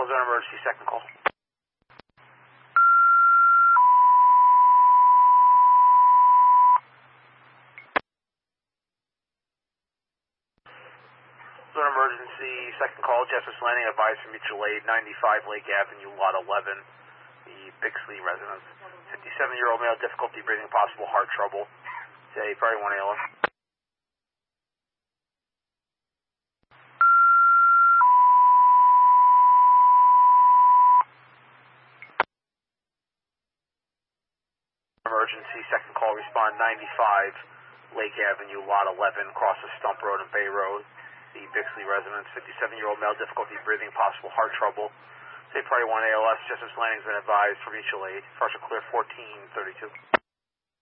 Central Zone Emergency, second call. Zone Emergency, second call, Justice Landing, advised for mutual aid, 95 Lake Avenue, Lot 11, the Bixley residence. 57-year-old male, difficulty breathing, possible heart trouble. Say, priority 1 ALS. Emergency, second call, respond 95 Lake Avenue, Lot 11, across the Stump Road and Bay Road, the Bixley residence. 57-year-old male, difficulty breathing, possible heart trouble. Say, priority 1 ALS, Justice Landing's been advised for mutual aid. Partial clear 1432.